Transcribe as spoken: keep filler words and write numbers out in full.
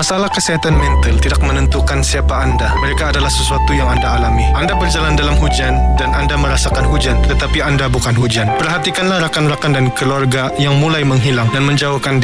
Masalah kesihatan mental tidak menentukan siapa anda. Mereka adalah sesuatu yang anda alami. Anda berjalan dalam hujan dan anda merasakan hujan, tetapi anda bukan hujan. Perhatikanlah rakan-rakan dan keluarga yang mulai menghilang dan menjauhkan